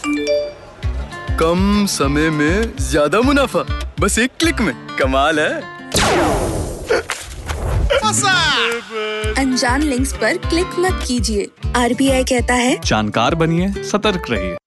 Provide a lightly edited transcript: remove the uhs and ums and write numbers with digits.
कम समय में ज्यादा मुनाफा, बस एक क्लिक में। कमाल है। अनजान लिंक्स पर क्लिक मत कीजिए। RBI कहता है जानकार बनिए, सतर्क रहिए।